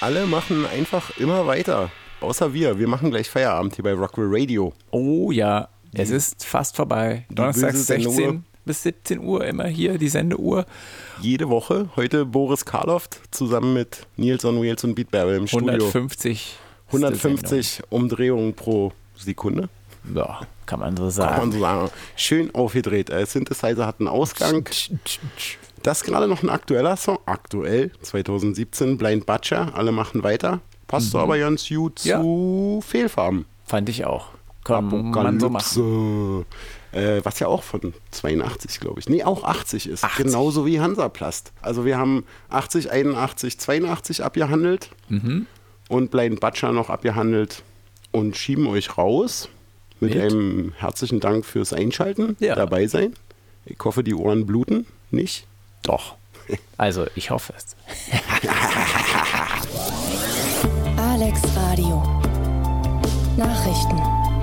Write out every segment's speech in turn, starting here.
Alle machen einfach immer weiter. Außer wir. Wir machen gleich Feierabend hier bei Rockville Radio. Oh ja, es ist fast vorbei. Donnerstags 16 bis 17 Uhr immer hier, die Sendeuhr. Jede Woche. Heute Boris Karloff zusammen mit Nils on Wheels und Beat Barrel im Studio. 150 Umdrehungen pro Sekunde. Ja, kann man so sagen. Schön aufgedreht. Synthesizer hat einen Ausgang. Das ist gerade noch ein aktueller Song. Aktuell, 2017, Blind Butcher. Alle machen weiter. Passt aber ganz gut zu Fehlfarben. Fand ich auch. Kann man so machen. Was ja auch von 82, glaube ich. Nee, auch 80 ist. 80. Genauso wie Hansaplast. Also wir haben 80, 81, 82 abgehandelt und Blind Butcher noch abgehandelt und schieben euch raus mit einem herzlichen Dank fürs Einschalten, dabei sein. Ich hoffe, die Ohren bluten nicht. Doch. Also, ich hoffe es. Alex Radio. Nachrichten.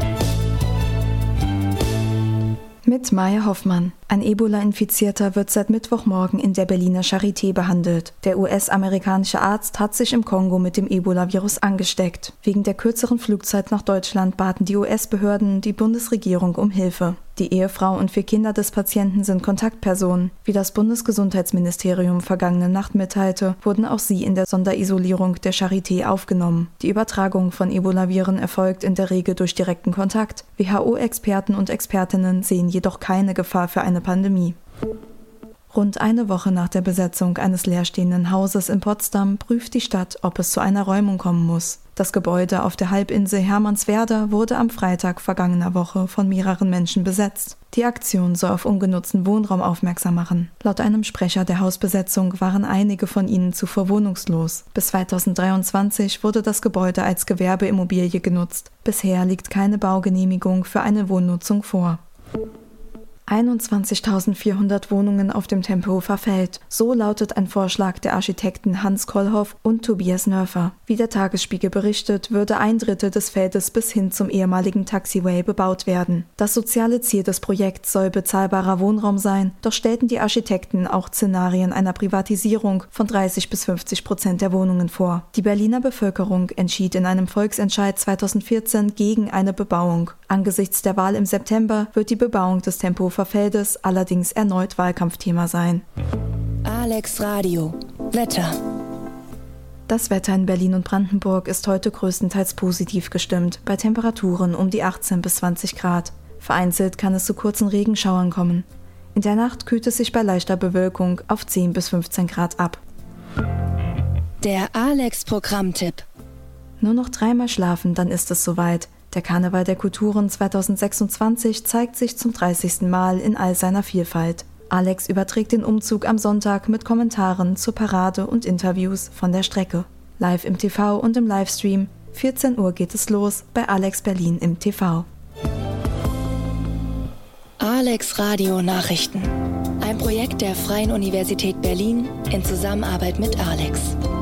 Mit Maya Hoffmann. Ein Ebola-Infizierter wird seit Mittwochmorgen in der Berliner Charité behandelt. Der US-amerikanische Arzt hat sich im Kongo mit dem Ebola-Virus angesteckt. Wegen der kürzeren Flugzeit nach Deutschland baten die US-Behörden die Bundesregierung um Hilfe. Die Ehefrau und 4 Kinder des Patienten sind Kontaktpersonen. Wie das Bundesgesundheitsministerium vergangene Nacht mitteilte, wurden auch sie in der Sonderisolierung der Charité aufgenommen. Die Übertragung von Ebola-Viren erfolgt in der Regel durch direkten Kontakt. WHO-Experten und Expertinnen sehen jedoch keine Gefahr für eine Pandemie. Rund eine Woche nach der Besetzung eines leerstehenden Hauses in Potsdam prüft die Stadt, ob es zu einer Räumung kommen muss. Das Gebäude auf der Halbinsel Hermannswerder wurde am Freitag vergangener Woche von mehreren Menschen besetzt. Die Aktion soll auf ungenutzten Wohnraum aufmerksam machen. Laut einem Sprecher der Hausbesetzung waren einige von ihnen zuvor wohnungslos. Bis 2023 wurde das Gebäude als Gewerbeimmobilie genutzt. Bisher liegt keine Baugenehmigung für eine Wohnnutzung vor. 21.400 Wohnungen auf dem Tempelhofer Feld. So lautet ein Vorschlag der Architekten Hans Kollhoff und Tobias Nörfer. Wie der Tagesspiegel berichtet, würde 1/3 des Feldes bis hin zum ehemaligen Taxiway bebaut werden. Das soziale Ziel des Projekts soll bezahlbarer Wohnraum sein, doch stellten die Architekten auch Szenarien einer Privatisierung von 30-50% der Wohnungen vor. Die Berliner Bevölkerung entschied in einem Volksentscheid 2014 gegen eine Bebauung. Angesichts der Wahl im September wird die Bebauung des Tempelhofer Feldes allerdings erneut Wahlkampfthema sein. Alex Radio. Wetter. Das Wetter in Berlin und Brandenburg ist heute größtenteils positiv gestimmt, bei Temperaturen um die 18 bis 20 Grad. Vereinzelt kann es zu kurzen Regenschauern kommen. In der Nacht kühlt es sich bei leichter Bewölkung auf 10 bis 15 Grad ab. Der Alex-Programmtipp. Nur noch 3-mal schlafen, dann ist es soweit. Der Karneval der Kulturen 2026 zeigt sich zum 30. Mal in all seiner Vielfalt. Alex überträgt den Umzug am Sonntag mit Kommentaren zur Parade und Interviews von der Strecke. Live im TV und im Livestream. 14 Uhr geht es los bei Alex Berlin im TV. Alex Radio Nachrichten. Ein Projekt der Freien Universität Berlin in Zusammenarbeit mit Alex.